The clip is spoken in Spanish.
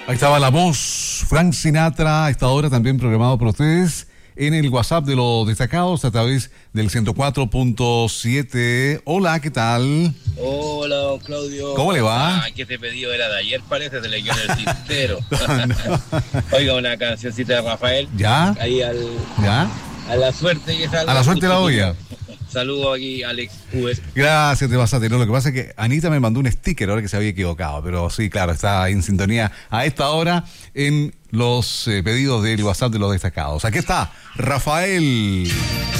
Ahí estaba la voz, Frank Sinatra, a esta hora también programado por ustedes en el WhatsApp de los destacados a través del 104.7. Hola, ¿qué tal? Hola, don Claudio. ¿Cómo le va? Que este pedido era de ayer, parece, de Legión del Tintero. Oiga, una cancioncita de Rafael. ¿Ya? Ahí ¿Ya? a la suerte que salga. A la suerte la olla. Saludo aquí, Alex US. Gracias, te pasaste. No, lo que pasa es que Anita me mandó un sticker ahora que se había equivocado, pero sí, claro, está en sintonía a esta hora en los pedidos del WhatsApp de los destacados. Aquí está Rafael.